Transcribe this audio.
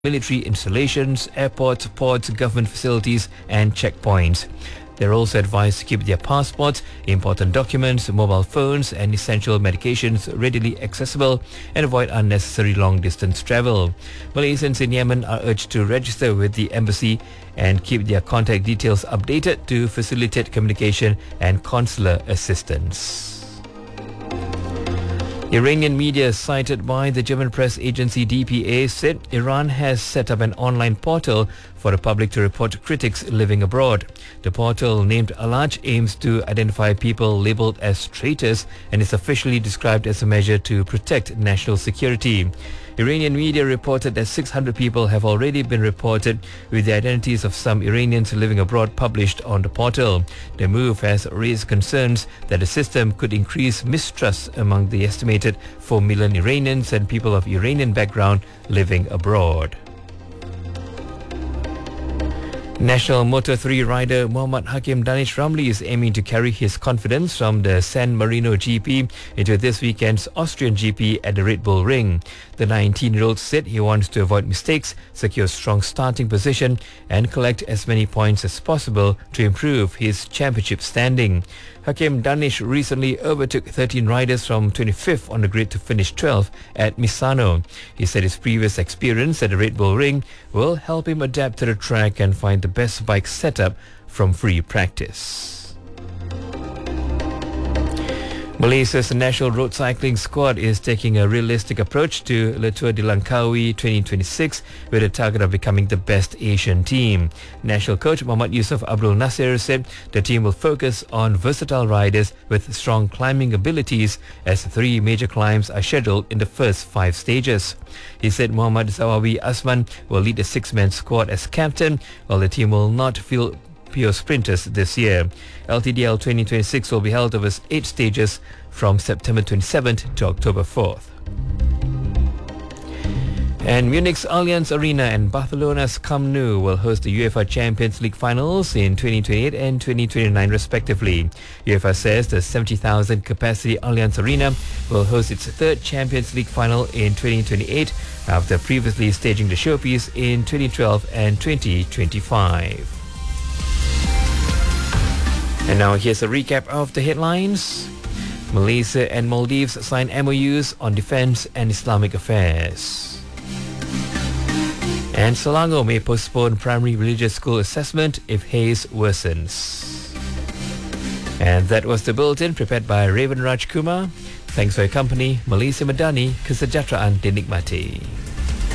military installations, airports, ports, government facilities and checkpoints. They're also advised to keep their passports, important documents, mobile phones and essential medications readily accessible and avoid unnecessary long-distance travel. Malaysians in Yemen are urged to register with the embassy and keep their contact details updated to facilitate communication and consular assistance. Iranian media cited by the German press agency DPA said Iran has set up an online portal for the public to report critics living abroad. The portal, named Alaj, aims to identify people labelled as traitors and is officially described as a measure to protect national security. Iranian media reported that 600 people have already been reported, with the identities of some Iranians living abroad published on the portal. The move has raised concerns that the system could increase mistrust among the estimated 4 million Iranians and people of Iranian background living abroad. National Moto3 rider Muhammad Hakim Danish Ramli is aiming to carry his confidence from the San Marino GP into this weekend's Austrian GP at the Red Bull Ring. The 19-year-old said he wants to avoid mistakes, secure a strong starting position and collect as many points as possible to improve his championship standing. Hakim Danish recently overtook 13 riders from 25th on the grid to finish 12th at Misano. He said his previous experience at the Red Bull Ring will help him adapt to the track and find the best bike setup from free practice. Malaysia's national road cycling squad is taking a realistic approach to Le Tour de Langkawi 2026 with a target of becoming the best Asian team. National coach Muhammad Yusof Abdul Nasir said the team will focus on versatile riders with strong climbing abilities as 3 major climbs are scheduled in the first 5 stages. He said Muhammad Zawawi Asman will lead the 6-man squad as captain, while the team will not field pure sprinters this year. LTDL 2026 will be held over 8 stages from September 27th to October 4th. And Munich's Allianz Arena and Barcelona's Camp Nou will host the UEFA Champions League finals in 2028 and 2029 respectively. UEFA says the 70,000 capacity Allianz Arena will host its 3rd Champions League final in 2028 after previously staging the showpiece in 2012 and 2025. And now here's a recap of the headlines. Malaysia and Maldives sign MOUs on defence and Islamic affairs. And Selangor may postpone primary religious school assessment if haze worsens. And that was the bulletin prepared by Raven Raj Kumar. Thanks for your company. Malaysia Madani, kesejahteraan dinikmati.